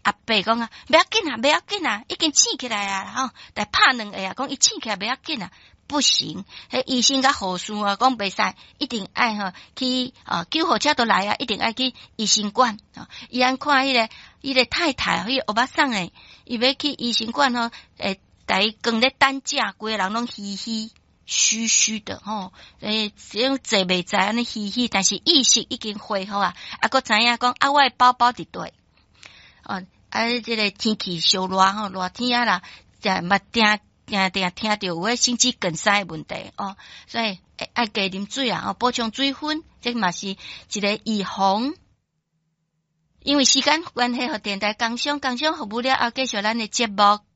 阿伯讲啊，不要紧啊，不要紧啊，已经醒起来啊，吼，但拍两下啊，讲伊醒起来不要紧啊，不行，迄医生甲护士啊，讲袂使，一定爱吼去救护车都来啊，一定爱去医生馆啊。伊安看迄个太太，迄个欧巴桑诶，伊要去医生馆吼，在光咧等架，规个人拢虚虚的吼，只用坐袂在安尼虚，但是意识已经恢复啊，啊，佮知影讲啊，我诶包包伫对。这个天气烧热吼，热天啊啦，嘛定听到有诶心肌梗塞问题哦，所以爱加啉水啊，补充水分，这嘛是一个预防。因为时间关系，和电台工商服务了后，继续咱的节目。